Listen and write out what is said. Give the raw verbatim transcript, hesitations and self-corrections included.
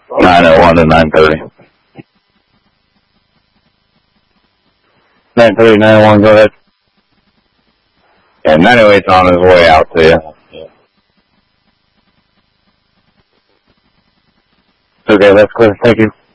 nine oh one to nine thirty. nine thirty, nine oh one, go ahead. Yeah, nine oh eight's on his way out to you. Okay, that's clear. Thank you.